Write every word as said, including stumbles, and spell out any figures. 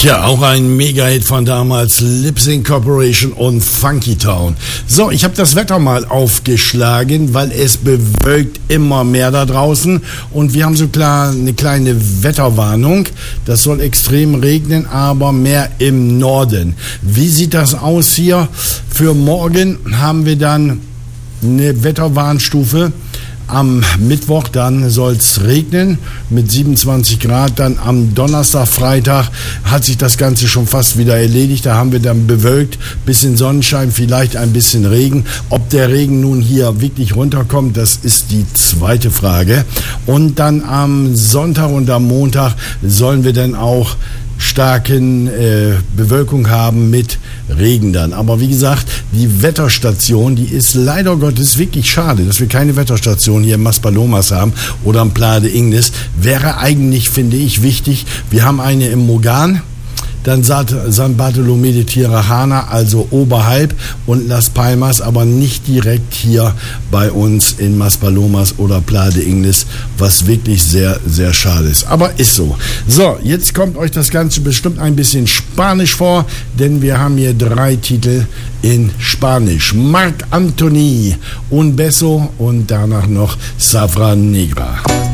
Tja, auch ein Mega-Hit von damals, Lip Sync Corporation und Funky Town. So, ich habe das Wetter mal aufgeschlagen, weil es bewölkt immer mehr da draußen und wir haben so klar eine kleine Wetterwarnung. Das soll extrem regnen, aber mehr im Norden. Wie sieht das aus hier? Für morgen haben wir dann eine Wetterwarnstufe. Am Mittwoch dann soll es regnen mit siebenundzwanzig Grad. Dann am Donnerstag, Freitag hat sich das Ganze schon fast wieder erledigt. Da haben wir dann bewölkt, bisschen Sonnenschein, vielleicht ein bisschen Regen. Ob der Regen nun hier wirklich runterkommt, das ist die zweite Frage. Und dann am Sonntag und am Montag sollen wir dann auch starken äh, Bewölkung haben mit Regen dann. Aber wie gesagt, die Wetterstation, die ist leider Gottes wirklich schade, dass wir keine Wetterstation hier in Maspalomas haben oder am Playa de Ingles. Wäre eigentlich, finde ich, wichtig. Wir haben eine im Mogan, dann San Bartolomé de Tirajana, also oberhalb, und Las Palmas, aber nicht direkt hier bei uns in Maspalomas oder Playa de Ingles, was wirklich sehr, sehr schade ist. Aber ist so. So, jetzt kommt euch das Ganze bestimmt ein bisschen Spanisch vor, denn wir haben hier drei Titel in Spanisch. Marc Anthony, Un Beso und danach noch Safra Negra.